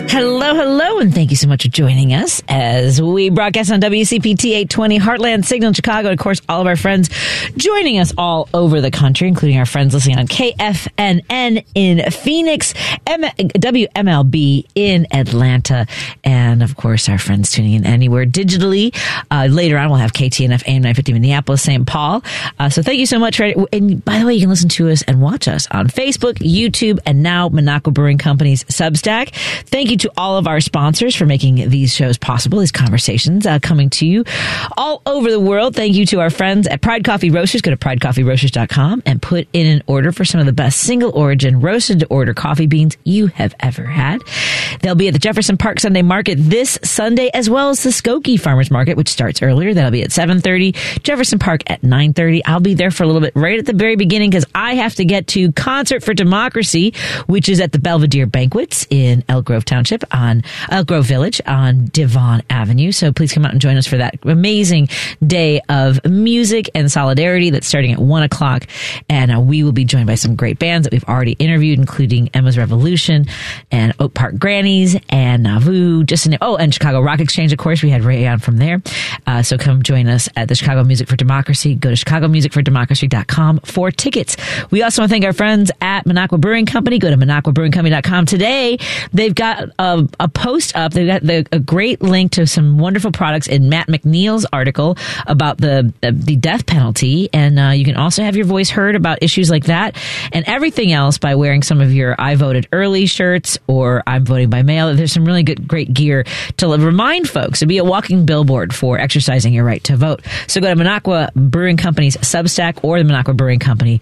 Hello, and thank you so much for joining us as we broadcast on WCPT 820 Heartland Signal in Chicago. And of course, all of our friends joining us all over the country, including our friends listening on KFNN in Phoenix, WMLB in Atlanta, and of course, our friends tuning in anywhere digitally. Later on, we'll have KTNF AM 950 Minneapolis, St. Paul. So thank you so much. And by the way, you can listen to us and watch us on Facebook, YouTube, and now Minocqua Brewing Company's Substack. Thank you to all of our sponsors for making these shows possible, these conversations coming to you all over the world. Thank you to our friends at Pride Coffee Roasters. Go to pridecoffeeroasters.com and put in an order for some of the best single origin roasted to order coffee beans you have ever had. They'll be at the Jefferson Park Sunday Market this Sunday, as well as the Skokie Farmers Market, which starts earlier. That'll be at 7:30, Jefferson Park at 9:30. I'll be there for a little bit right at the very beginning because I have to get to Concert for Democracy, which is at the Belvedere Banquets in Elk Grove Township on Elk Grove Village on Devon Avenue. So please come out and join us for that amazing day of music and solidarity that's starting at 1 o'clock. And we will be joined by some great bands that we've already interviewed, including Emma's Revolution and Oak Park Grannies and Nauvoo, and Chicago Rock Exchange, of course. We had Ray on from there. So come join us at the Chicago Music for Democracy. Go to chicagomusicfordemocracy.com for tickets. We also want to thank our friends at Minocqua Brewing Company. Go to minocquabrewingcompany.com today. They've got a post up. They've got a great link to some wonderful products in Matt McNeil's article about the death penalty. And you can also have your voice heard about issues like that and everything else by wearing some of your I voted early shirts or I'm voting by mail. There's some really great gear to remind folks to be a walking billboard for exercising your right to vote. So go to Minocqua Brewing Company's Substack or the Minocqua Brewing Company,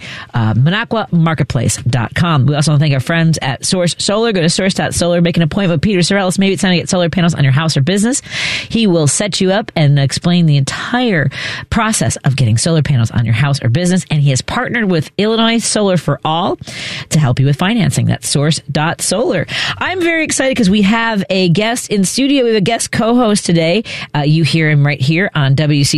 MinocquaMarketplace.com. We also want to thank our friends at Source Solar. Go to source.solar, make an appointment with Peter Sorellis. Maybe it's time to get solar panels on your house or business. He will set you up and explain the entire process of getting solar panels on your house or business. And he has partnered with Illinois Solar for All to help you with financing. That's source.solar. I'm very excited because we have a guest in studio. We have a guest co-host today. You hear him right here on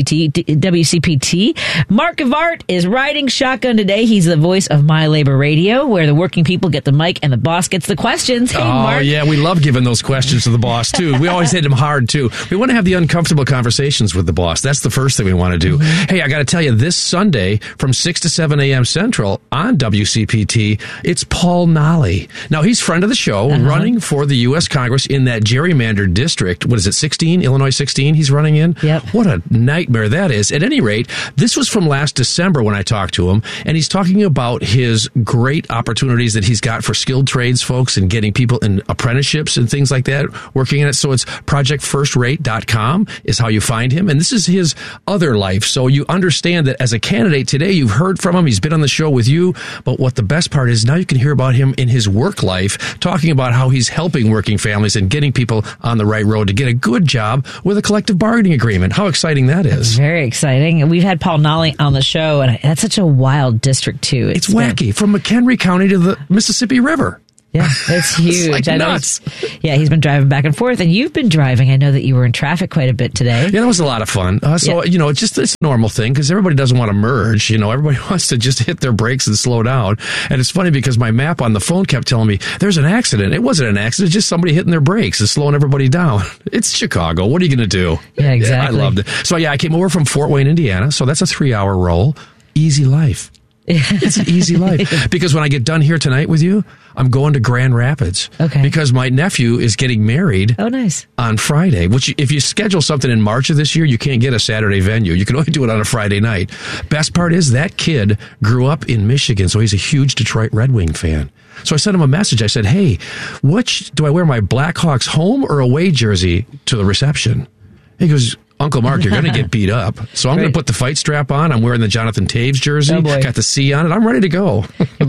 WCPT. Mark Gavart is riding shotgun today. He's the voice of My Labor Radio, where the working people get the mic and the boss gets the questions. Hey, Mark. Oh, yeah, we love giving those questions to the boss, too. We always hit him hard, too. We want to have the uncomfortable conversations with the boss. That's the first thing we want to do. Mm-hmm. Hey, I got to tell you, this Sunday from 6 to 7 a.m. Central on WCPT, it's Paul Nolly. Now, he's friend of the show, running for the U.S. Congress in that gerrymandered district. What is it, 16? Illinois 16 he's running in? Yep. What a nightmare that is. At any rate, this was from last December when I talked to him, and he's talking about his great opportunities that he's got for skilled trades folks and getting people in apprenticeships and things like that, working in it. So it's projectfirstrate.com is how you find him. And this is his other life. So you understand that as a candidate today, you've heard from him. He's been on the show with you. But what the best part is now you can hear about him in his work life, talking about how he's helping working families and getting people on the right road to get a good job with a collective bargaining agreement. How exciting that is. Very exciting. We've had Paul Nolly on the show, and that's such a wild district, too. It's wacky. From McHenry County to the Mississippi River. Yeah, it's huge. It's like nuts. He's been driving back and forth, and you've been driving. I know that you were in traffic quite a bit today. Yeah, that was a lot of fun. It's just a normal thing because everybody doesn't want to merge. Everybody wants to just hit their brakes and slow down. And it's funny because my map on the phone kept telling me there's an accident. It wasn't an accident. It's just somebody hitting their brakes and slowing everybody down. It's Chicago. What are you going to do? Yeah, exactly. I loved it. So, I came over from Fort Wayne, Indiana. So that's a 3-hour roll. Easy life. It's an easy life. Because when I get done here tonight with you, I'm going to Grand Rapids. Okay. Because my nephew is getting married. Oh, nice. On Friday, which if you schedule something in March of this year, you can't get a Saturday venue. You can only do it on a Friday night. Best part is that kid grew up in Michigan, so he's a huge Detroit Red Wing fan. So I sent him a message. I said, hey, which do I wear my Blackhawks home or away jersey to the reception? He goes, Uncle Mark, you're going to get beat up. So I'm going to put the fight strap on. I'm wearing the Jonathan Taves jersey. Oh, boy. Got the C on it. I'm ready to go.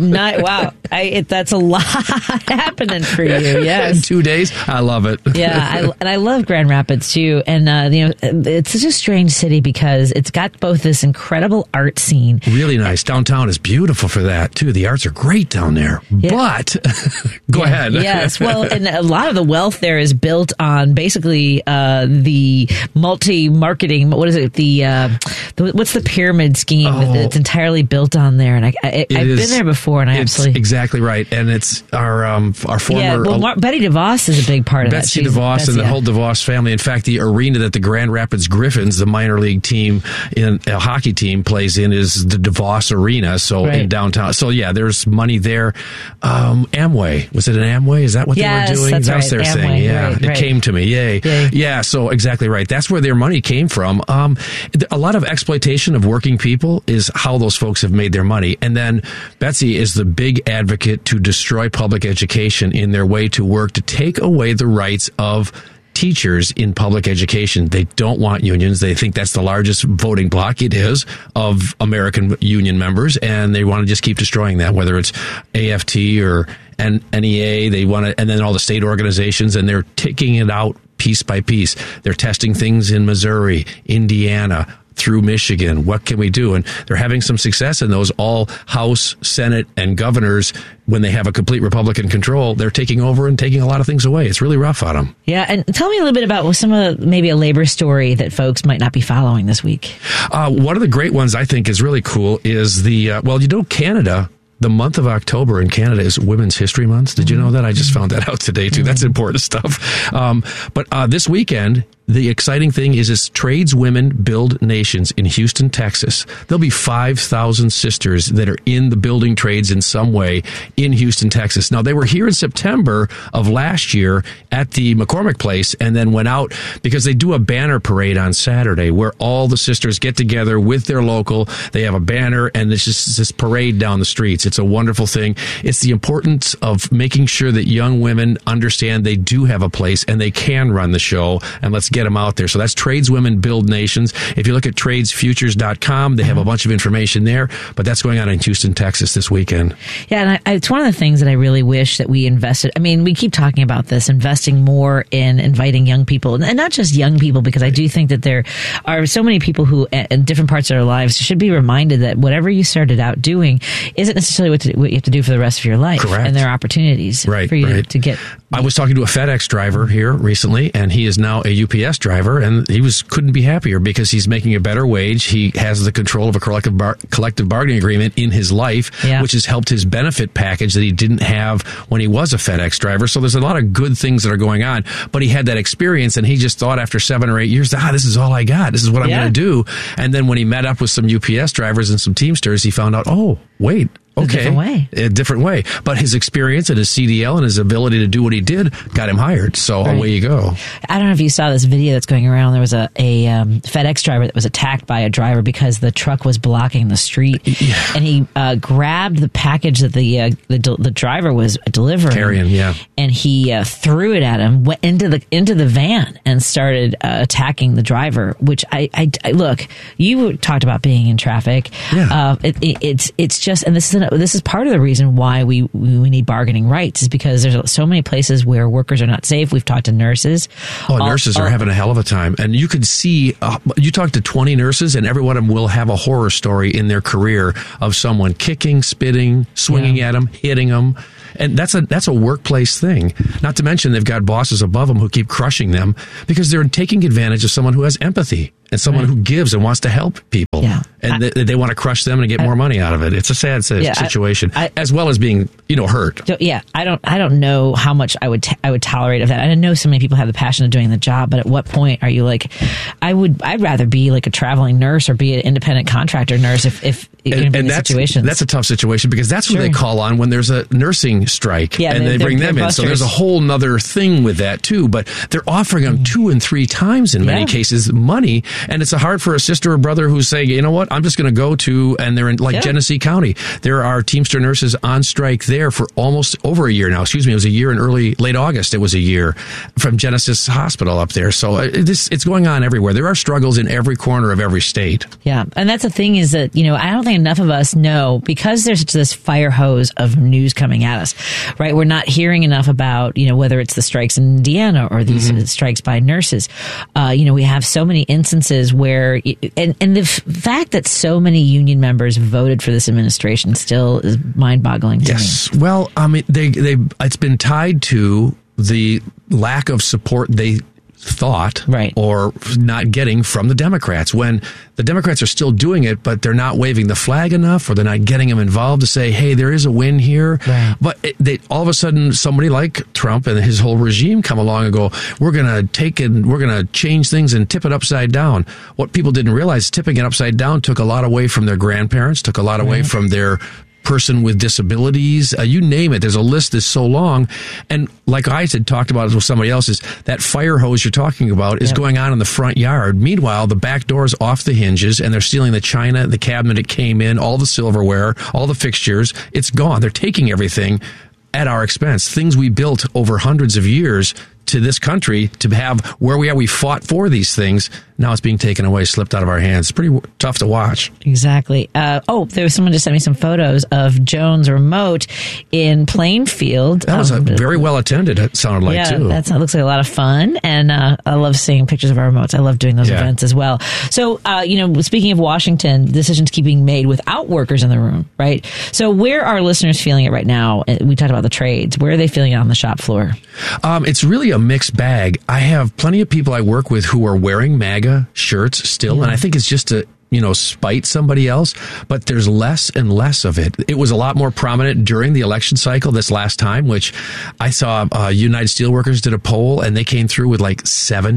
Wow. That's a lot happening for you. Yes. In 2 days. I love it. Yeah. I love Grand Rapids too. And, it's such a strange city because it's got both this incredible art scene. Really nice. Downtown is beautiful for that too. The arts are great down there. Yeah. But go ahead. Yes. Well, and a lot of the wealth there is built on basically, the multi crappy marketing. What is it? What's the pyramid scheme that it's entirely built on there? And I've been there before, and it's exactly right. And it's our former. Yeah, well, Betty DeVos is a big part of that. Betsy DeVos and the whole DeVos family. In fact, the arena that the Grand Rapids Griffins, the minor league team in a hockey team, plays in is the DeVos Arena. So in downtown. So yeah, there's money there. Amway, was it an Amway? Is that what they were doing? That's right. Their thing. Yeah, it came to me. Yay. Yeah. So exactly right. That's where their money came from. A lot of exploitation of working people is how those folks have made their money. And then Betsy is the big advocate to destroy public education in their way to work to take away the rights of teachers in public education. They don't want unions. They think that's the largest voting bloc it is of American union members, and they want to just keep destroying that, whether it's AFT or NEA. They want to, and then all the state organizations, and they're taking it out piece by piece. They're testing things in Missouri, Indiana, through Michigan. What can we do? And they're having some success in those. All House, Senate, and governors, when they have a complete Republican control, they're taking over and taking a lot of things away. It's really rough on them. Yeah, and tell me a little bit about some of maybe a labor story that folks might not be following this week. One of the great ones I think is really cool is Canada. The month of October in Canada is Women's History Month. Did you know that? I just found that out today, too. That's important stuff. But this weekend, the exciting thing is Tradeswomen Build Nations in Houston, Texas. There'll be 5,000 sisters that are in the building trades in some way in Houston, Texas. Now, they were here in September of last year at the McCormick Place and then went out because they do a banner parade on Saturday where all the sisters get together with their local. They have a banner and there's just this parade down the streets. It's a wonderful thing. It's the importance of making sure that young women understand they do have a place and they can run the show, and let's get them out there. So that's Tradeswomen Build Nations. If you look at tradesfutures.com, they have a bunch of information there, but that's going on in Houston, Texas this weekend. Yeah, and it's one of the things that I really wish that we invested. I mean, we keep talking about this, investing more in inviting young people, and not just young people, because I do think that there are so many people who, in different parts of their lives, should be reminded that whatever you started out doing isn't necessarily what you have to do for the rest of your life. Correct. And there are opportunities for you to get. I was talking to a FedEx driver here recently, and he is now a UPS driver, and he couldn't be happier because he's making a better wage. He has the control of a collective bargaining agreement in his life, which has helped his benefit package that he didn't have when he was a FedEx driver. So there's a lot of good things that are going on, but he had that experience, and he just thought after 7 or 8 years, this is all I got. This is what I'm going to do. And then when he met up with some UPS drivers and some Teamsters, he found out, oh, wait. Okay. A different way. But his experience and his CDL and his ability to do what he did got him hired. So away you go. I don't know if you saw this video that's going around. There was a FedEx driver that was attacked by a driver because the truck was blocking the street. Yeah. And he grabbed the package that the driver was delivering. Carrying, and he threw it at him, went into the van and started attacking the driver, which I look, you talked about being in traffic. Yeah. It's just, and this is part of the reason why we need bargaining rights, is because there's so many places where workers are not safe. We've talked to nurses. Nurses are having a hell of a time. And you could see, you talk to 20 nurses and every one of them will have a horror story in their career of someone kicking, spitting, swinging at them, hitting them. And that's a workplace thing. Not to mention they've got bosses above them who keep crushing them because they're taking advantage of someone who has empathy and someone who gives and wants to help people. Yeah. And they want to crush them and get more money out of it. It's a sad situation, as well as being, hurt. Yeah. I don't know how much I would tolerate of that. I know so many people have the passion of doing the job, but at what point are you like, I'd rather be like a traveling nurse or be an independent contractor nurse if in situations. That's a tough situation because that's what they call on when there's a nursing strike and they bring them in. Busters. So there's a whole nother thing with that too, but they're offering them 2 and 3 times in many cases money. And it's hard for a sister or brother who's saying, you know what, I'm just going to go to, and they're in Genesee County. There are Teamster nurses on strike there for almost over a year now. Excuse me, it was a year in late August. It was a year from Genesis Hospital up there. So it's going on everywhere. There are struggles in every corner of every state. Yeah. And that's the thing is that, I don't think enough of us know, because there's this fire hose of news coming at us, right? We're not hearing enough about, whether it's the strikes in Indiana or these strikes by nurses. We have so many instances where, and the fact that so many union members voted for this administration still is mind-boggling to me. Yes. Well, I mean, it's been tied to the lack of support they thought right. or not getting from the Democrats, when the Democrats are still doing it, but they're not waving the flag enough, or they're not getting them involved to say, hey, there is a win here. Right. But they all of a sudden, somebody like Trump and his whole regime come along and go, we're going to change things and tip it upside down. What people didn't realize, tipping it upside down took a lot away from their grandparents, took a lot away from their person with disabilities, you name it. There's a list that's so long. And like I said, talked about it with somebody else, is that fire hose you're talking about is going on in the front yard. Meanwhile, the back door is off the hinges and they're stealing the china, the cabinet it came in, all the silverware, all the fixtures. It's gone. They're taking everything at our expense. Things we built over hundreds of years to this country to have where we are. We fought for these things. Now it's being taken away, slipped out of our hands. It's pretty tough to watch. Exactly. There was someone just sent me some photos of Jones Remote in Plainfield. That was very well attended, it sounded like, too. That looks like a lot of fun. And I love seeing pictures of our remotes. I love doing those events as well. So, speaking of Washington, decisions keep being made without workers in the room, right? So where are listeners feeling it right now? We talked about the trades. Where are they feeling it on the shop floor? It's really a mixed bag. I have plenty of people I work with who are wearing MAGA shirts still, and I think it's just to spite somebody else, but there's less and less of it. It was a lot more prominent during the election cycle this last time, which I saw United Steelworkers did a poll, and they came through with like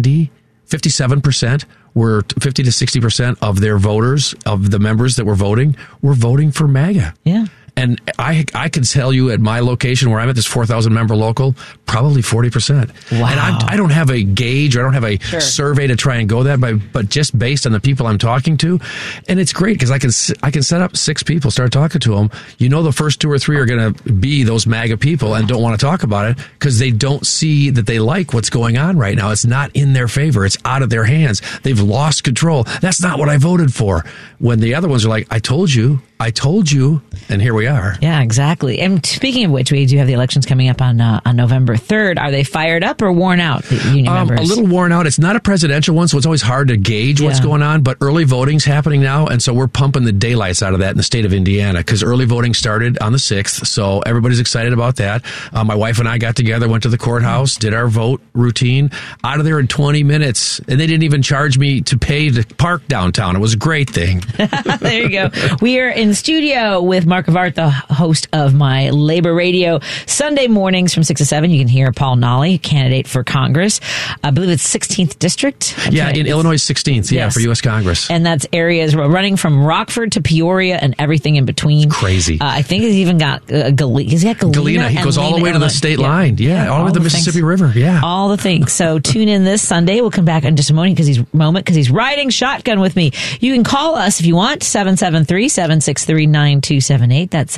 57% were 50 to 60% of their voters, of the members that were voting for MAGA. Yeah. And I can tell you at my location where I'm at, this 4,000 member local, probably 40%. Wow. And I don't have a gauge, or I don't have a survey to try and go that by, but just based on the people I'm talking to. And it's great because I can set up 6 people, start talking to them. The first 2 or 3 are going to be those MAGA people and don't want to talk about it because they don't see that they like what's going on right now. It's not in their favor. It's out of their hands. They've lost control. That's not what I voted for. When the other ones are like, I told you, and here we are. Yeah, exactly. And speaking of which, we do have the elections coming up on November 3rd. Are they fired up or worn out, the union members? A little worn out. It's not a presidential one, so it's always hard to gauge what's going on, but early voting's happening now, and so we're pumping the daylights out of that in the state of Indiana, because early voting started on the 6th, so everybody's excited about that. My wife and I got together, went to the courthouse, did our vote routine, out of there in 20 minutes, and they didn't even charge me to pay to park downtown. It was a great thing. There you go. We are in studio with Mark Avart, the host of My Labor Radio. Sunday mornings from 6 to 7, you can hear Paul Nolly, candidate for Congress. I believe it's 16th District. In Illinois 16th, for U.S. Congress. And that's areas running from Rockford to Peoria and everything in between. It's crazy. I think he's even got Galena. He's got Galena. He goes all the way to the state line. All the way to the Mississippi River. Yeah. All the things. So tune in this Sunday. We'll come back in just a moment because he's riding shotgun with me. You can call us if you want, 773-763-9278. That's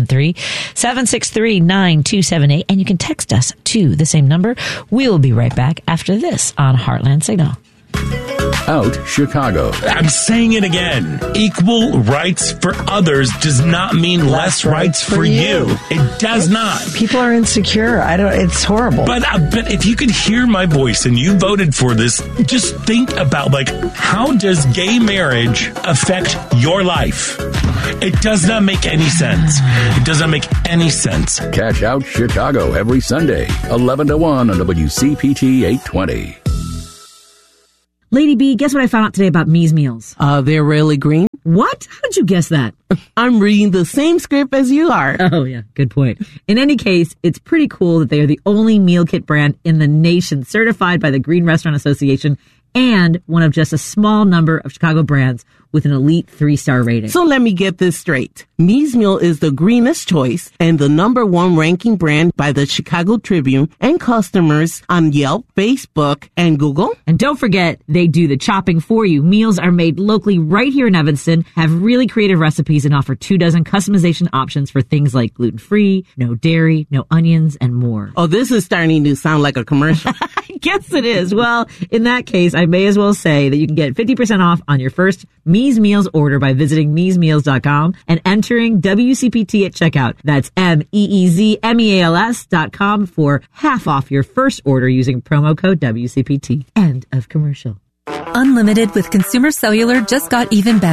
773-763-9278. And you can text us to the same number. We will be right back after this on Heartland Signal. Out Chicago. I'm saying it again. Equal rights for others does not mean less rights for you. It does not. People are insecure. It's horrible. But if you could hear my voice and you voted for this, just think about how does gay marriage affect your life? It does not make any sense. It doesn't make any sense. Catch Out Chicago every Sunday, 11 to 1 on WCPT 820. Lady B, guess what I found out today about Me's Meals? They're really green. What? How did you guess that? I'm reading the same script as you are. Oh, yeah. Good point. In any case, it's pretty cool that they are the only meal kit brand in the nation certified by the Green Restaurant Association and one of just a small number of Chicago brands with an elite 3-star rating. So let me get this straight. Me's Meal is the greenest choice and the #1 ranking brand by the Chicago Tribune and customers on Yelp, Facebook, and Google. And don't forget, they do the chopping for you. Meals are made locally right here in Evanston, have really creative recipes, and offer 24 customization options for things like gluten-free, no dairy, no onions, and more. Oh, this is starting to sound like a commercial. I guess it is. Well, in that case, I may as well say that you can get 50% off on your first Me's Meals order by visiting meesmeals.com and entering WCPT at checkout. That's MEEZMEALS.com for half off your first order using promo code WCPT. End of commercial. Unlimited with Consumer Cellular just got even better.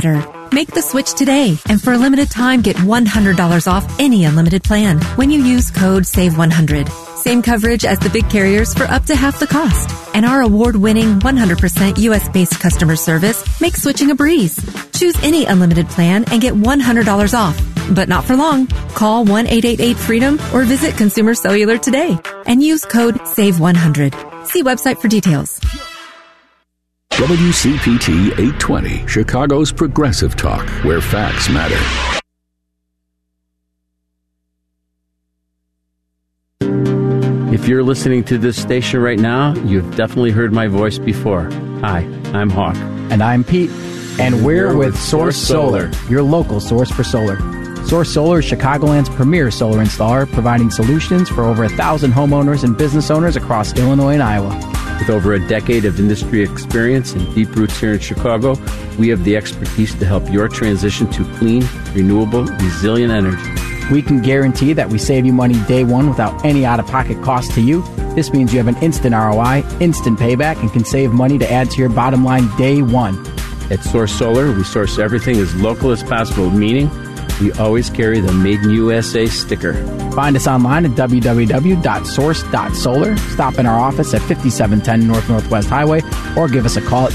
Make the switch today, and for a limited time, get $100 off any unlimited plan when you use code SAVE100. Same coverage as the big carriers for up to half the cost. And our award-winning 100% U.S.-based customer service makes switching a breeze. Choose any unlimited plan and get $100 off. But not for long. Call 1-888-FREEDOM or visit Consumer Cellular today and use code SAVE100. See website for details. WCPT 820, Chicago's progressive talk, where facts matter. If you're listening to this station right now, you've definitely heard my voice before. Hi, I'm Hawk. And I'm Pete. And we're with Source Solar, your local source for solar. Source Solar is Chicagoland's premier solar installer, providing solutions for over 1,000 homeowners and business owners across Illinois and Iowa. With over a decade of industry experience and deep roots here in Chicago, we have the expertise to help your transition to clean, renewable, resilient energy. We can guarantee that we save you money day one without any out-of-pocket cost to you. This means you have an instant ROI, instant payback, and can save money to add to your bottom line day one. At Source Solar, we source everything as local as possible, meaning we always carry the Made in USA sticker. Find us online at www.source.solar. Stop in our office at 5710 North Northwest Highway or give us a call at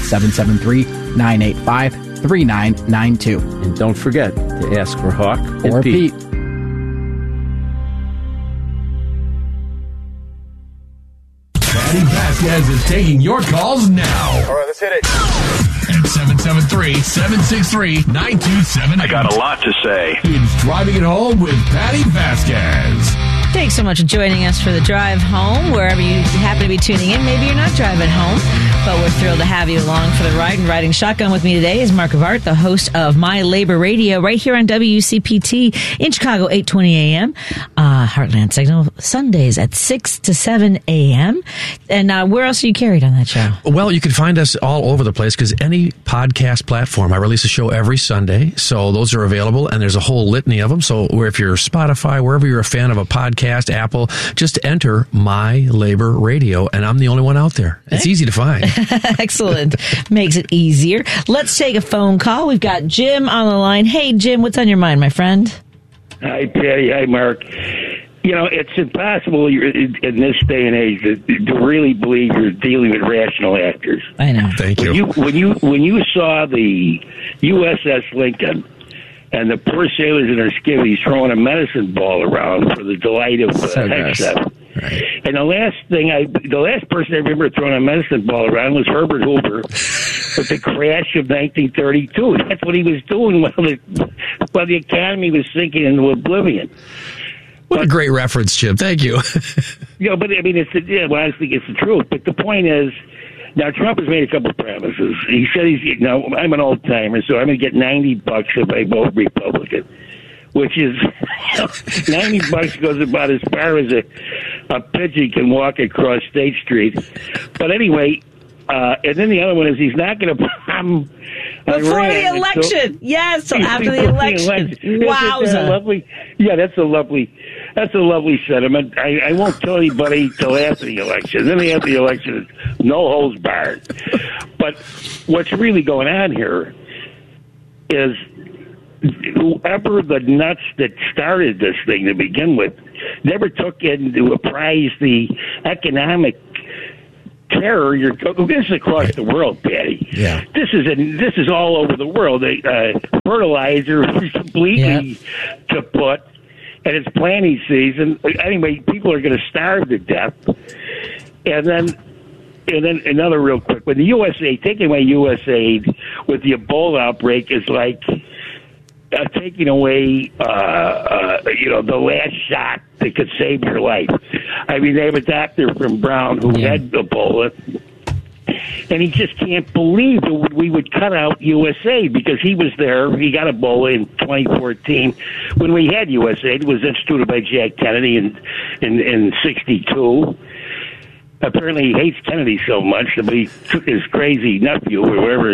773-985-3992. And don't forget to ask for Hawk or Pete. Patty Vasquez is taking your calls now. All right, let's hit it. At 773-763-9278. I got a lot to say. It's Driving It Home with Patty Vasquez. Thanks so much for joining us for the drive home, wherever you happen to be tuning in. Maybe you're not driving home, but we're thrilled to have you along for the ride. And riding shotgun with me today is Mark Art, the host of My Labor Radio, right here on WCPT in Chicago, 8:20 a.m. Heartland Signal, Sundays at 6 to 7 a.m. And where else are you carried on that show? Well, you can find us all over the place because any podcast platform, I release a show every Sunday. So those are available, and there's a whole litany of them. So if you're Spotify, wherever you're a fan of a podcast, Apple, just enter My Labor Radio, and I'm the only one out there. It's easy to find. Excellent. Makes it easier. Let's take a phone call. We've got Jim on the line. Hey, Jim, what's on your mind, my friend? Hi, Patty. Hi, Mark. You know, it's impossible in this day and age to really believe you're dealing with rational actors. I know. Thank you. When you saw the USS Lincoln and the poor sailors in their skivvies throwing a medicine ball around for the delight of hex stuff. Right. And the last person I remember throwing a medicine ball around was Herbert Hoover with the crash of 1932. That's what he was doing while the economy was sinking into oblivion. What a great reference, Jim. Thank you. But I mean, honestly, it's the truth. But the point is, now Trump has made a couple of promises. He said I'm an old timer, so I'm going to get $90 if I vote Republican, which is $90 goes about as far as a pigeon can walk across State Street. But anyway, and then the other one is he's not going to bomb before the election. Yes, so after the election. Wowza. That's a lovely sentiment. I won't tell anybody till after the election. Then after the election, no holds barred. But what's really going on here is whoever the nuts that started this thing to begin with never took into apprise the economic terror. This is across the world, Patty. Yeah. This is all over the world. Fertilizer is completely kaput, and it's planting season. Anyway, people are going to starve to death. And then another real quick, when the USA taking away USAID with the Ebola outbreak is like taking away, the last shot that could save your life. I mean, they have a doctor from Brown who had Ebola, and he just can't believe that we would cut out USAID because he was there. He got Ebola in 2014 when we had USAID. It was instituted by Jack Kennedy in 1962. Apparently, he hates Kennedy so much that he took his crazy nephew or wherever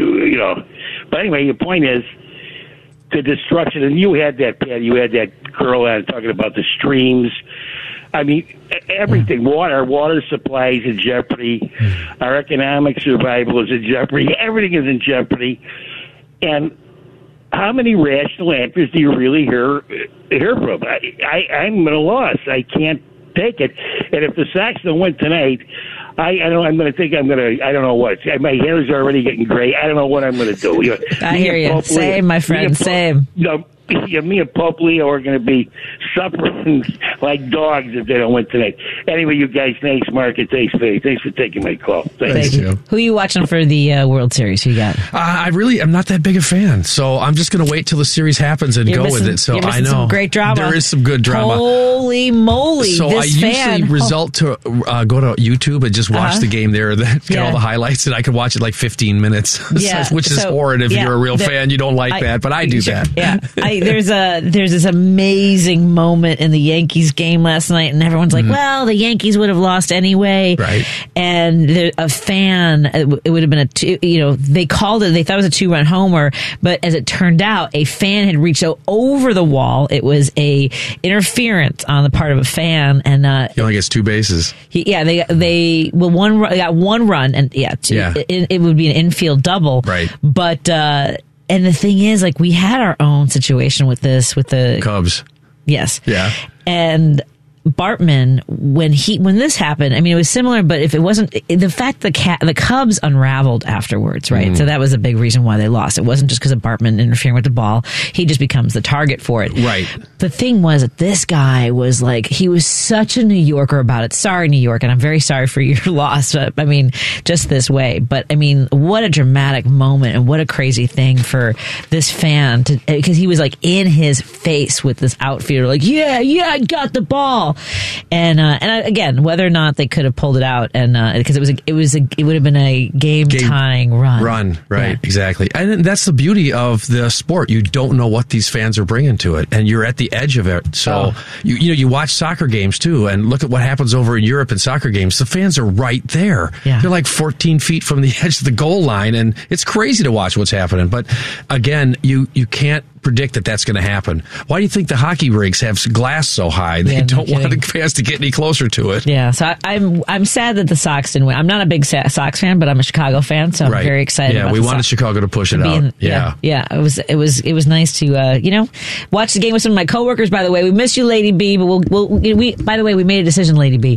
But anyway, the point is, the destruction, and you had that, Pat, you had that girl on talking about the streams. I mean, everything, our water supply is in jeopardy. Our economic survival is in jeopardy. Everything is in jeopardy. And how many rational answers do you really hear from? I'm at a loss. I can't take it. And if the Sox don't win tonight, I don't know. I don't know what. My hair's already getting gray. I don't know what I'm going to do. I hear you. Same, my friend. Same. Me and Pope Leo are going to be suffering like dogs if they don't win tonight. Anyway, you guys, thanks, Mark, and thanks, Faye. Thanks for taking my call. Thanks you. Who are you watching for the World Series? Who you got? I'm not that big a fan, so I'm just going to wait till the series happens and go with it. So I know some great drama. There is some good drama. Holy moly! So I usually result to go to YouTube and just watch the game there, get all the highlights, and I can watch it like 15 minutes, which is horrid if you're a real fan. You don't like that, but I do that. Yeah. There's this amazing moment in the Yankees game last night, and everyone's like, well, the Yankees would have lost anyway. Right. And a fan, it would have been they called it, they thought it was a 2-run homer, but as it turned out, a fan had reached over the wall. It was a interference on the part of a fan, and he only gets 2 bases. They got 1 run, and it would be an infield double. Right. But and the thing is, like, we had our own situation with the Cubs. Yes. Yeah. And Bartman, when this happened, I mean, it was similar, but if it wasn't the fact the Cubs unraveled afterwards, right? So that was a big reason why they lost. It wasn't just because of Bartman interfering with the ball; he just becomes the target for it. Right. The thing was that this guy was like, he was such a New Yorker about it. Sorry, New York, and I'm very sorry for your loss. But, I mean, just this way. But I mean, what a dramatic moment, and what a crazy thing for this fan because he was like in his face with this outfielder, like, yeah, I got the ball. And again, whether or not they could have pulled it out, and because it would have been a game tying run, right? Exactly, and that's the beauty of the sport. You don't know what these fans are bringing to it, and you're at the edge of it. So you watch soccer games too, and look at what happens over in Europe in soccer games. The fans are right there. Yeah. They're like 14 feet from the edge of the goal line, and it's crazy to watch what's happening. But again, you can't predict that that's going to happen. Why do you think the hockey rinks have glass so high? They don't want the fans to get any closer to it. Yeah, so I'm sad that the Sox didn't win. I'm not a big Sox fan, but I'm a Chicago fan, so I'm very excited. Yeah, about we wanted Chicago to push it out. Yeah. It was nice to watch the game with some of my coworkers. By the way, we miss you, Lady B, but by the way, we made a decision, Lady B.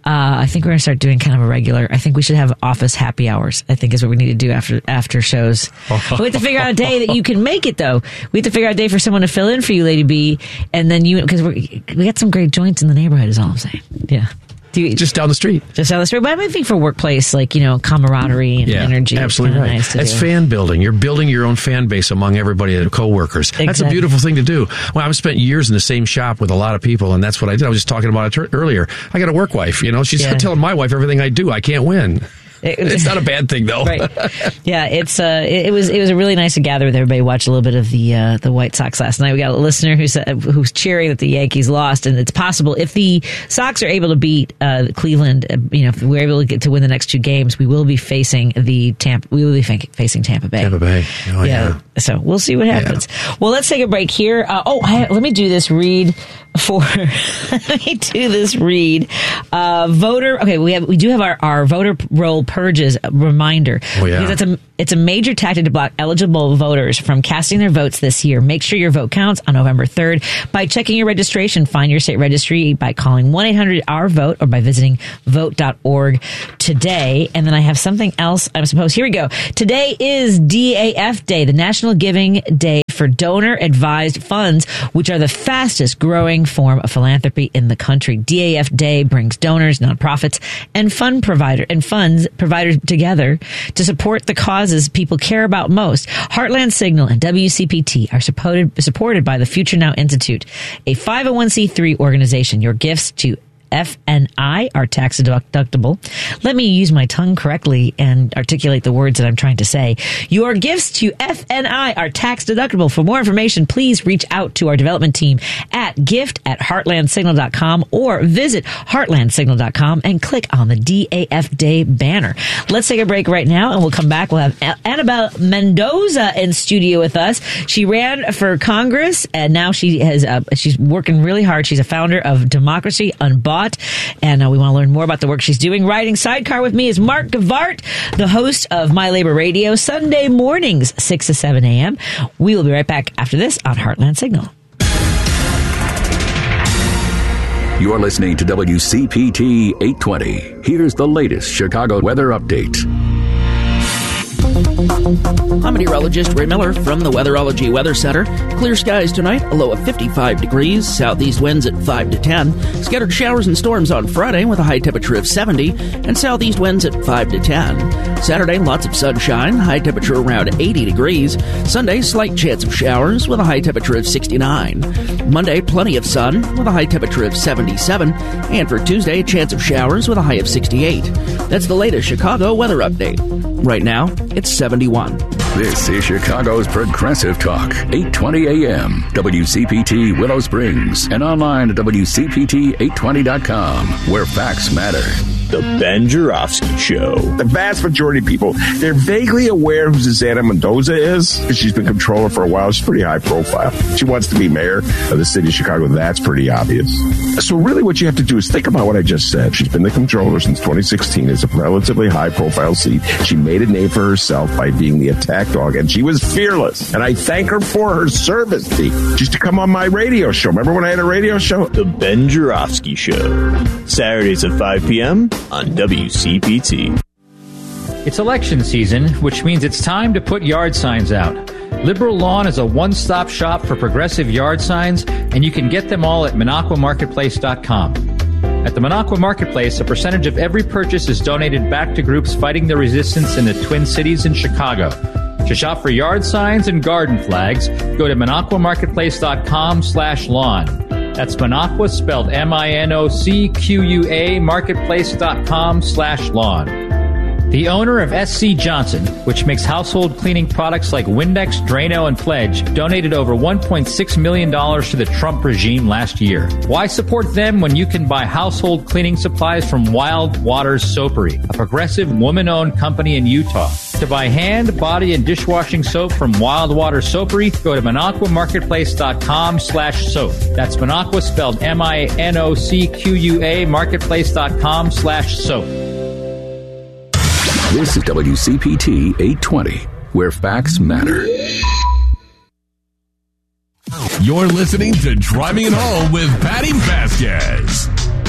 I think we're going to start doing kind of a regular. I think we should have office happy hours. I think is what we need to do after shows. We have to figure out a day that you can make it, though. We have to figure out a day for someone to fill in for you, Lady B, and then because we got some great joints in the neighborhood. Is all I'm saying. Yeah. Just down the street. But I think for workplace, like, camaraderie and energy. Absolutely right. Nice it's fan building. You're building your own fan base among everybody, the coworkers. Exactly. That's a beautiful thing to do. Well, I've spent years in the same shop with a lot of people, and that's what I did. I was just talking about it earlier. I got a work wife. She's telling my wife everything I do. I can't win. It's not a bad thing, though. Right. Yeah, it was really nice to gather with everybody, watch a little bit of the White Sox last night. We got a listener who's cheering that the Yankees lost, and it's possible if the Sox are able to beat Cleveland, if we're able to get to win the next 2 games, we will be facing Tampa Bay. Tampa Bay. Oh, yeah. So we'll see what happens. Yeah. Well, let's take a break here. Let me do this read voter. Okay, we do have our voter roll purges reminder. Oh, yeah. Because it's a major tactic to block eligible voters from casting their votes this year. Make sure your vote counts on November 3rd by checking your registration. Find your state registry by calling 1-800-OUR-VOTE or by visiting vote.org today. And then I have something else, I suppose. Here we go. Today is DAF Day, the National Giving Day for Donor Advised Funds, which are the fastest growing form of philanthropy in the country. DAF Day brings donors, nonprofits, and funds providers together to support the causes people care about most. Heartland Signal and WCPT are supported by the Future Now Institute, a 501c3 organization. Your gifts to FNI are tax deductible. Let me use my tongue correctly and articulate the words that I'm trying to say. Your gifts to FNI are tax deductible. For more information, please reach out to our development team at gift@heartlandsignal.com or visit heartlandsignal.com and click on the DAF Day banner. Let's take a break right now, and we'll come back. We'll have Annabelle Mendoza in studio with us. She ran for Congress, and now she's working really hard. She's a founder of Democracy Unbossed, Bott. And we want to learn more about the work she's doing. Riding sidecar with me is Mark Gavart, the host of My Labor Radio, Sunday mornings, 6 to 7 a.m. We will be right back after this on Heartland Signal. You're listening to WCPT 820. Here's the latest Chicago weather update. I'm meteorologist Ray Miller from the Weatherology Weather Center. Clear skies tonight, a low of 55 degrees, southeast winds at 5 to 10. Scattered showers and storms on Friday with a high temperature of 70, and southeast winds at 5 to 10. Saturday, lots of sunshine, high temperature around 80 degrees. Sunday, slight chance of showers with a high temperature of 69. Monday, plenty of sun with a high temperature of 77. And for Tuesday, a chance of showers with a high of 68. That's the latest Chicago weather update. Right now, it's 71. This is Chicago's Progressive Talk, 820 AM, WCPT Willow Springs, and online at WCPT820.com, where facts matter. The Ben Joravsky Show. The vast majority of people, they're vaguely aware who Susana Mendoza is, because she's been comptroller for a while. She's pretty high profile. She wants to be mayor of the city of Chicago. That's pretty obvious. So really what you have to do is think about what I just said. She's been the comptroller since 2016. It's a relatively high profile seat. She made a name for herself by being the attack dog, and she was fearless. And I thank her for her service. She used to come on my radio show. Remember when I had a radio show? The Ben Joravsky Show. Saturdays at 5 p.m. on WCPT. It's election season, which means it's time to put yard signs out. Liberal Lawn is a one-stop shop for progressive yard signs, and you can get them all at MinocquaMarketplace.com. At the Minocqua Marketplace, a percentage of every purchase is donated back to groups fighting the resistance in the Twin Cities and Chicago. To shop for yard signs and garden flags, go to MinocquaMarketplace.com/lawn. That's Minocqua, spelled MINOCQUA, marketplace.com/lawn. The owner of SC Johnson, which makes household cleaning products like Windex, Drano, and Pledge, donated over $1.6 million to the Trump regime last year. Why support them when you can buy household cleaning supplies from Wild Waters Soapery, a progressive woman-owned company in Utah? To buy hand, body, and dishwashing soap from Wild Waters Soapery, go to MinocquaMarketplace.com/soap. That's Minocqua, spelled MINOCQUA, marketplace.com/soap. This is WCPT 820, where facts matter. You're listening to Driving It Home with Patty Vasquez.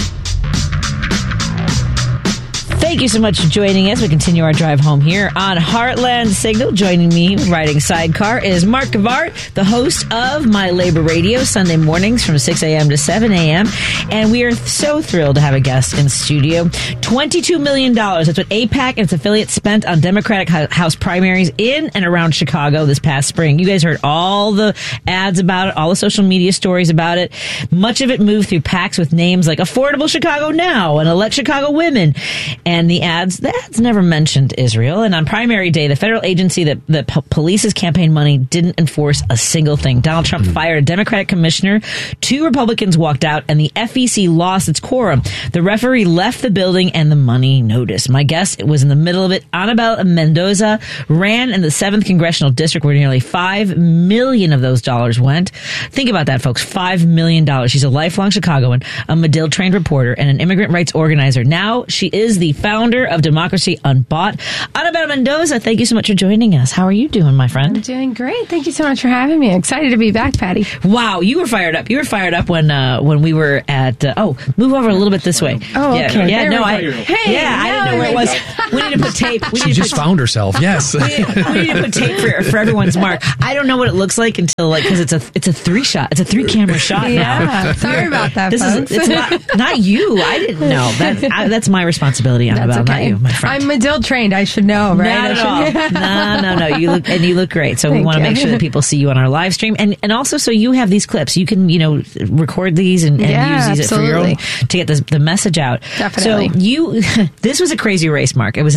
Thank you so much for joining us. We continue our drive home here on Heartland Signal. Joining me riding sidecar is Mark Gavart, the host of My Labor Radio, Sunday mornings from 6 a.m. to 7 a.m. And we are so thrilled to have a guest in studio. $22 million. That's what AIPAC and its affiliates spent on Democratic House primaries in and around Chicago this past spring. You guys heard all the ads about it, all the social media stories about it. Much of it moved through PACs with names like Affordable Chicago Now and Elect Chicago Women. And the ads never mentioned Israel. And on primary day, the federal agency that polices campaign money didn't enforce a single thing. Donald Trump fired a Democratic commissioner. 2 Republicans walked out, and the FEC lost its quorum. The referee left the building, and the money noticed. My guess, it was in the middle of it. Annabelle Mendoza ran in the 7th Congressional District, where nearly $5 million of those dollars went. Think about that, folks. $5 million. She's a lifelong Chicagoan, a Medill-trained reporter, and an immigrant rights organizer. Now she is the founder of Democracy Unbought. Annabelle Mendoza, thank you so much for joining us. How are you doing, my friend? I'm doing great. Thank you so much for having me. I'm excited to be back, Patty. Wow, you were fired up. You were fired up when we were at. Move over a little bit this way. Oh, okay. Yeah, no, I didn't know where it was. We need to put tape. She just found herself. Yes. we need to put tape for everyone's mark. I don't know what it looks like until because it's a 3-shot. It's a 3-camera shot now. Sorry about that. It's not you. I didn't know. That's my responsibility, Annabelle. Okay. Not you, my friend. I'm Medill trained. I should know, right? Not at all. No. You look great. So we want to make sure that people see you on our live stream, and also so you have these clips. You can record these and use these for your own to get the message out. Definitely. So this was a crazy race, Mark. It was an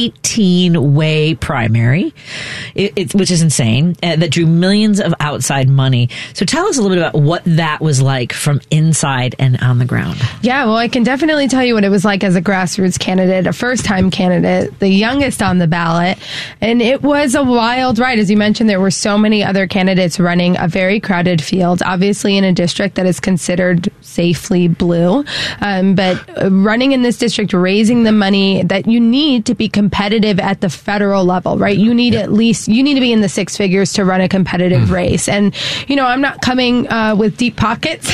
18-way primary, which is insane. That drew millions of outside money. So tell us a little bit about what that was like from inside and on the ground. Yeah, well, I can definitely tell you what it was like as a grassroots candidate candidate, a first-time candidate, the youngest on the ballot. And it was a wild ride. As you mentioned, there were so many other candidates running a very crowded field, obviously in a district that is considered safely blue. But running in this district, raising the money that you need to be competitive at the federal level, right? You need you need to be in the six figures to run a competitive race. And, I'm not coming with deep pockets.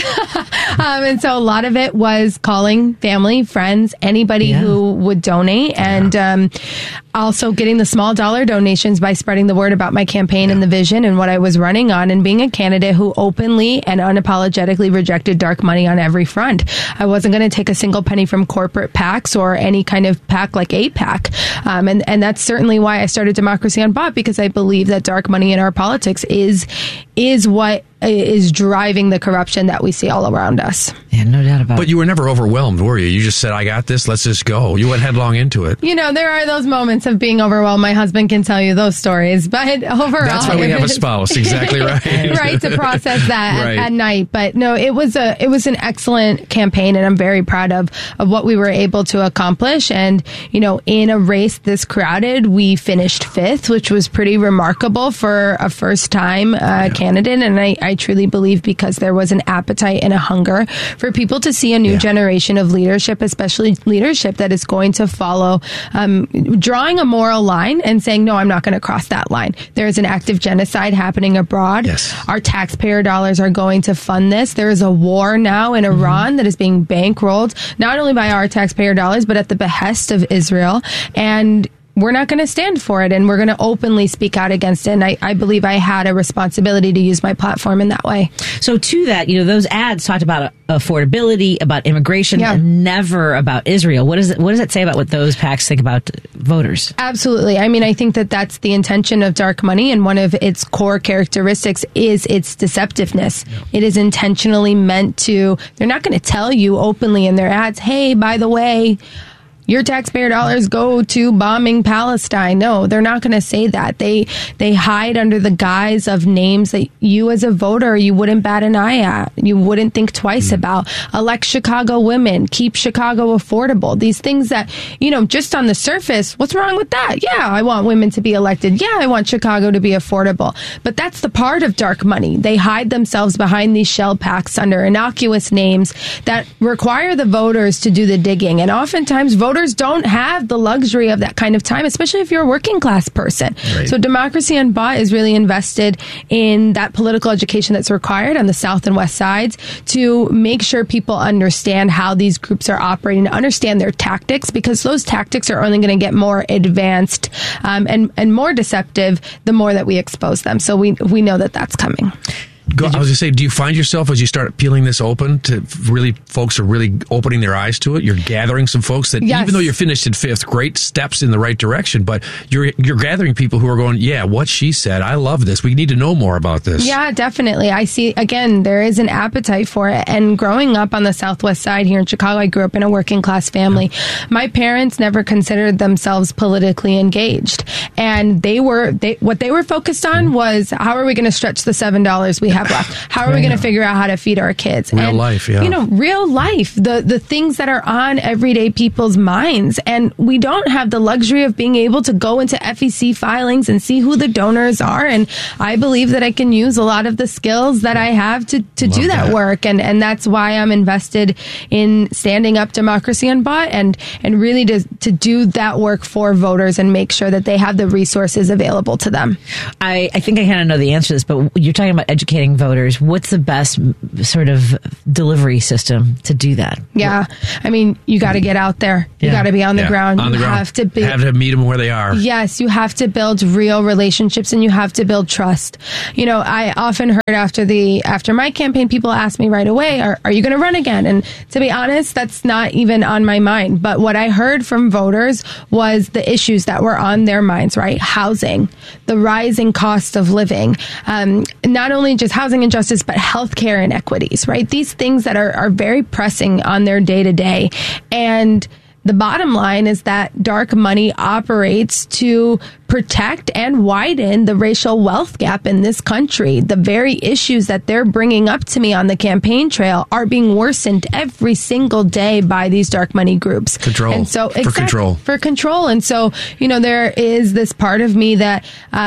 And so a lot of it was calling family, friends, anybody who would donate, and also getting the small dollar donations by spreading the word about my campaign and the vision and what I was running on, and being a candidate who openly and unapologetically rejected dark money on every front. I wasn't going to take a single penny from corporate PACs or any kind of PAC like AIPAC. And that's certainly why I started Democracy Unbought, because I believe that dark money in our politics is what is driving the corruption that we see all around us. Yeah, no doubt about it. But you were never overwhelmed, were you? You just said, I got this, let's just go. You went headlong into it. There are those moments of being overwhelmed. My husband can tell you those stories. But overall... That's why we have a spouse. Exactly right. Right, to process that at night. But no, it was an excellent campaign, and I'm very proud of what we were able to accomplish. And, in a race this crowded, we finished 5th, which was pretty remarkable for a first-time candidate. And I truly believe because there was an appetite and a hunger for people to see a new generation of leadership, especially leadership that is going to follow, drawing a moral line and saying, no, I'm not going to cross that line. There is an active genocide happening abroad. Yes. Our taxpayer dollars are going to fund this. There is a war now in Iran that is being bankrolled, not only by our taxpayer dollars, but at the behest of Israel. And we're not going to stand for it, and we're going to openly speak out against it. And I believe I had a responsibility to use my platform in that way. So to that, those ads talked about affordability, about immigration, and never about Israel. What does it say about what those PACs think about voters? Absolutely. I mean, I think that that's the intention of dark money, and one of its core characteristics is its deceptiveness. Yeah. It is intentionally meant to, they're not going to tell you openly in their ads, hey, by the way, your taxpayer dollars go to bombing Palestine. No, they're not going to say that. They hide under the guise of names that you as a voter, you wouldn't bat an eye at. You wouldn't think twice about. Elect Chicago women. Keep Chicago affordable. These things that, just on the surface, what's wrong with that? Yeah, I want women to be elected. Yeah, I want Chicago to be affordable. But that's the part of dark money. They hide themselves behind these shell packs under innocuous names that require the voters to do the digging. And oftentimes voters don't have the luxury of that kind of time, especially if you're a working class person. Right. So Democracy Unbought is really invested in that political education that's required on the South and West sides to make sure people understand how these groups are operating, to understand their tactics, because those tactics are only going to get more advanced and more deceptive the more that we expose them. So we know that that's coming. I was going to say, do you find yourself as you start peeling this open to really, folks are really opening their eyes to it? You're gathering some folks that, even though you're finished in 5th, great steps in the right direction, but you're gathering people who are going, yeah, what she said, I love this. We need to know more about this. Yeah, definitely. I see, again, there is an appetite for it. And growing up on the Southwest side here in Chicago, I grew up in a working class family. Yeah. My parents never considered themselves politically engaged. And what they were focused on was, how are we going to stretch the $7 we have left? How are we going to figure out how to feed our kids? Real life, yeah. Real life, the things that are on everyday people's minds. And we don't have the luxury of being able to go into FEC filings and see who the donors are. And I believe that I can use a lot of the skills that I have to do that work. And that's why I'm invested in standing up Democracy Unbought and really to do that work for voters and make sure that they have the resources available to them. I think I kind of know the answer to this, but you're talking about educating voters. What's the best sort of delivery system to do that? Yeah. I mean, you got to get out there. You got to be on the ground. On the ground. Have to meet them where they are. Yes. You have to build real relationships and you have to build trust. I often heard after my campaign, people ask me right away, are you going to run again? And to be honest, that's not even on my mind. But what I heard from voters was the issues that were on their minds, right? Housing, the rising cost of living, not only just housing injustice, but healthcare inequities, right? These things that are very pressing on their day to day. And the bottom line is that dark money operates to protect and widen the racial wealth gap in this country. The very issues that they're bringing up to me on the campaign trail are being worsened every single day by these dark money groups. Control. And so, For control. For control. And so, there is this part of me that,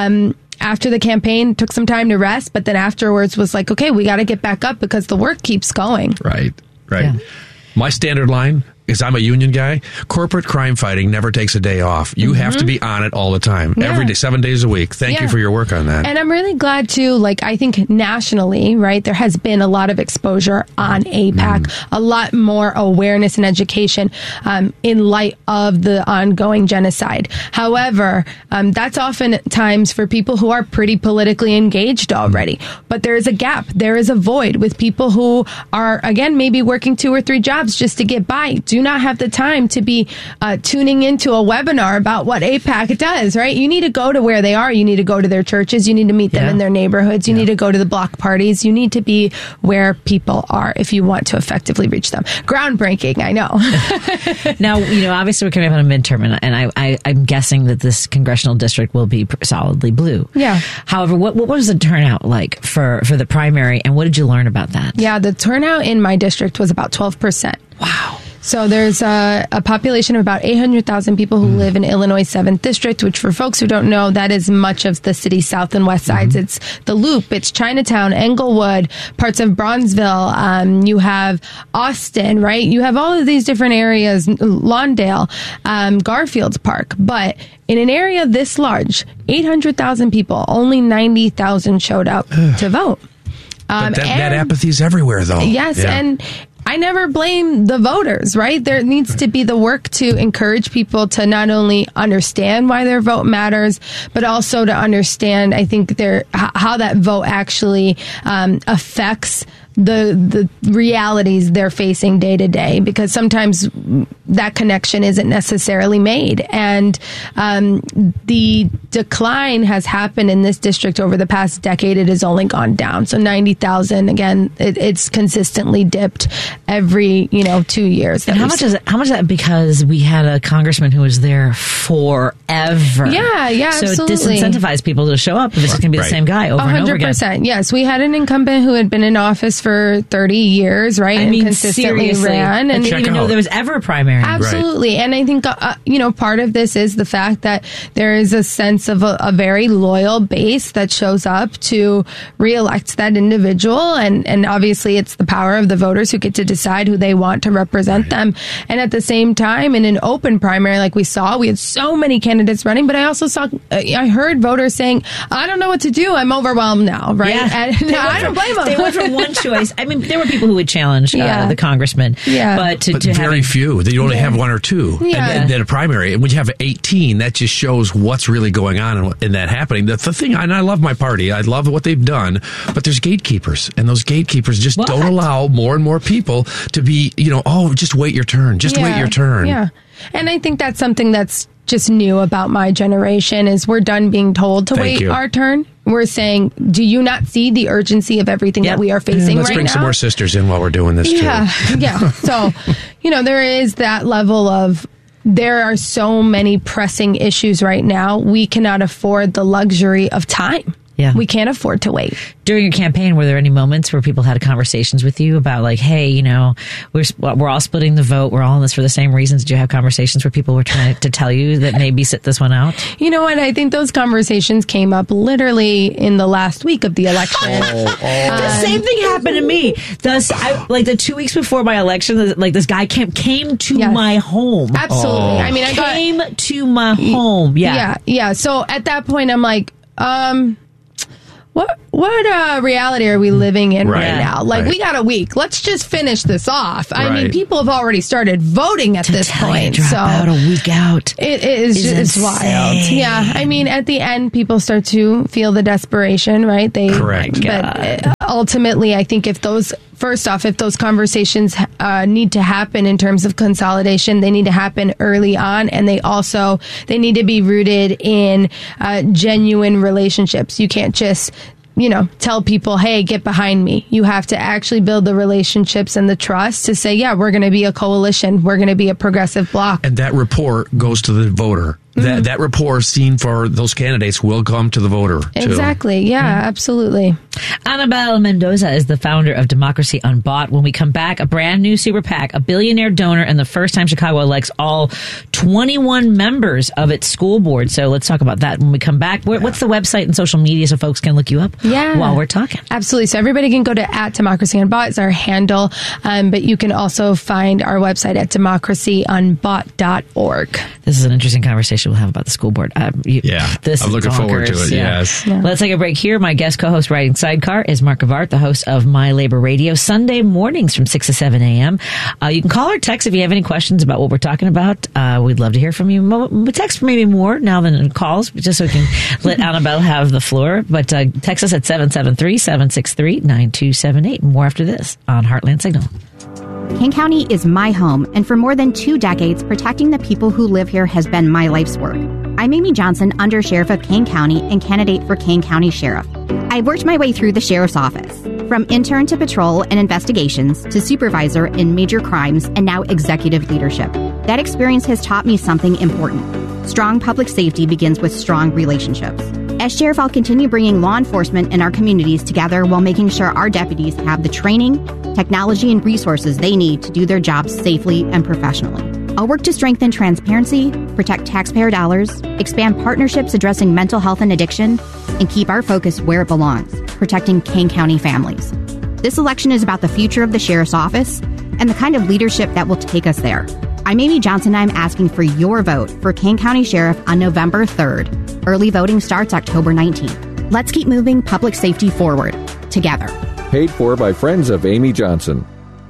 after the campaign, took some time to rest, but then afterwards was like, okay, we got to get back up because the work keeps going. Right. Yeah. My standard line is, I'm a union guy. Corporate crime fighting never takes a day off. You have to be on it all the time, every day, 7 days a week. Thank you for your work on that. And I'm really glad too, I think nationally, right, there has been a lot of exposure on AIPAC, a lot more awareness and education in light of the ongoing genocide. However, that's oftentimes for people who are pretty politically engaged already. But there is a gap. There is a void with people who are, again, maybe working 2 or 3 jobs just to get by. Do not have the time to be tuning into a webinar about what AIPAC does, right? You need to go to where they are. You need to go to their churches. You need to meet them in their neighborhoods. You need to go to the block parties. You need to be where people are if you want to effectively reach them. Groundbreaking, I know. Now, obviously we're coming up on a midterm, and I'm guessing that this congressional district will be solidly blue. Yeah. However, what was the turnout like for the primary, and what did you learn about that? Yeah, the turnout in my district was about 12%. Wow. So there's a population of about 800,000 people who live in Illinois 7th District, which for folks who don't know, that is much of the city's south and west sides. It's the Loop, it's Chinatown, Englewood, parts of Bronzeville. You have Austin, right? You have all of these different areas, Lawndale, Garfield Park. But in an area this large, 800,000 people, only 90,000 showed up to vote. But that apathy is everywhere, though. Yes, and I never blame the voters, right? There needs to be the work to encourage people to not only understand why their vote matters, but also to understand, I think, how that vote actually affects the realities they're facing day to day, because sometimes that connection isn't necessarily made. And the decline has happened in this district over the past decade. It has only gone down. So 90,000, again, it's consistently dipped every 2 years. And how much is that because we had a congressman who was there forever? Yeah, so absolutely. it disincentivized people to show up if it's going to be the same guy over 100%, and over again. Yes, we had an incumbent who had been in office for 30 years, right? I mean, and consistently ran. And didn't even know there was ever a primary. Absolutely. Right. And I think, part of this is the fact that there is a sense of a very loyal base that shows up to reelect that individual. And obviously it's the power of the voters who get to decide who they want to represent them. And at the same time, in an open primary, like we saw, we had so many candidates running, but I also I heard voters saying, I don't know what to do. I'm overwhelmed now, right? Yeah. And I don't blame them. They went from one choice. I mean, there were people who would challenge the congressman, but to very few. You only have 1 or 2 and then a primary. And when you have 18, that just shows what's really going on in that happening. The thing, and I love my party. I love what they've done, but there's gatekeepers, and those gatekeepers just don't allow more and more people to be, just wait your turn. Just wait your turn. Yeah. And I think that's something that's just new about my generation is we're done being told to wait our turn. We're saying, do you not see the urgency of everything that we are facing right now? Let's bring some more sisters in while we're doing this, too. Yeah. So, there is that level of, there are so many pressing issues right now. We cannot afford the luxury of time. Yeah. We can't afford to wait. During your campaign, were there any moments where people had conversations with you about like, hey, we're all splitting the vote. We're all in this for the same reasons. Did you have conversations where people were trying to tell you that maybe sit this one out? You know what? I think those conversations came up literally in the last week of the election. The same thing happened to me. The 2 weeks before my election, this guy came to my home. Absolutely. I mean, came to my home. Yeah. So at that point, I'm like, What reality are we living in right now? We got a week. Let's just finish this off. I mean, people have already started voting at this point. So about a week out. It's wild. Yeah. I mean, at the end, people start to feel the desperation, right? Correct. But ultimately, I think if those conversations need to happen in terms of consolidation, they need to happen early on, and they need to be rooted in genuine relationships. You can't just tell people, hey, get behind me. You have to actually build the relationships and the trust to say, yeah, we're going to be a coalition. We're going to be a progressive bloc. And that rapport goes to the voter. That rapport seen for those candidates will come to the voter, too. Exactly. Yeah, absolutely. Anabel Mendoza is the founder of Democracy Unbought. When we come back, a brand new super PAC, a billionaire donor, and the first time Chicago elects all 21 members of its school board. So let's talk about that when we come back. What's the website and social media so folks can look you up while we're talking? Absolutely. So everybody can go to @DemocracyUnbought is our handle, but you can also find our website at democracyunbought.org. This is an interesting conversation we'll have about the school board. This I'm looking forward to it. Yeah. Yes. Yeah. Let's take a break here. My guest co-host riding sidecar is Mark Gavart, the host of My Labor Radio, Sunday mornings from 6 to 7 a.m. You can call or text if you have any questions about what we're talking about. We'd love to hear from you. Text maybe more now than calls, just so we can let Anabel have the floor. But text us at 773-763-9278. More after this on Heartland Signal. Kane County is my home, and for more than 2 decades, protecting the people who live here has been my life's work. I'm Amy Johnson, Undersheriff of Kane County and candidate for Kane County Sheriff. I worked my way through the Sheriff's Office, from intern to patrol and investigations to supervisor in major crimes and now executive leadership. That experience has taught me something important. Strong public safety begins with strong relationships. As Sheriff, I'll continue bringing law enforcement and our communities together while making sure our deputies have the training, technology, and resources they need to do their jobs safely and professionally. I'll work to strengthen transparency, protect taxpayer dollars, expand partnerships addressing mental health and addiction, and keep our focus where it belongs, protecting Kane County families. This election is about the future of the Sheriff's Office and the kind of leadership that will take us there. I'm Amy Johnson. I'm asking for your vote for Kane County Sheriff on November 3rd. Early voting starts October 19th. Let's keep moving public safety forward together. Paid for by friends of Amy Johnson.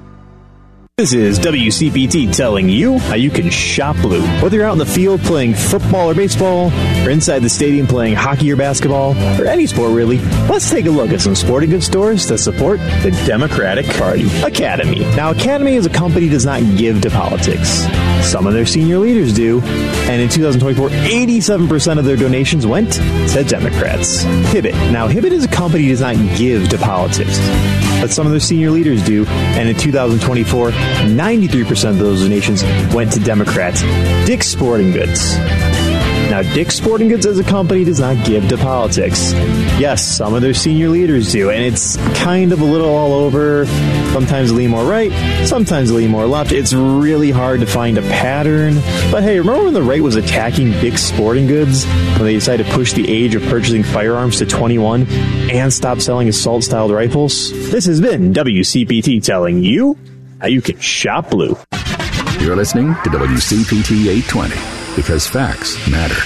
This is WCPT telling you how you can shop blue. Whether you're out in the field playing football or baseball, or inside the stadium playing hockey or basketball, or any sport really, let's take a look at some sporting goods stores that support the Democratic Party. Academy. Now, Academy as a company does not give to politics. Some of their senior leaders do, and in 2024, 87% of their donations went to Democrats. Hibbett. Now, Hibbett as a company does not give to politics, but some of their senior leaders do, and in 2024, 93% of those donations went to Democrats. Dick's Sporting Goods. Now, Dick's Sporting Goods as a company does not give to politics. Yes, some of their senior leaders do, and it's kind of a little all over. Sometimes they lean more right, sometimes they lean more left. It's really hard to find a pattern. But hey, remember when the right was attacking Dick's Sporting Goods when they decided to push the age of purchasing firearms to 21 and stop selling assault-styled rifles? This has been WCPT telling you how you can shop blue. You're listening to WCPT 820 because facts matter.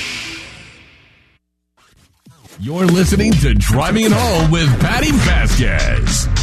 You're listening to Driving It Home with Patty Vasquez.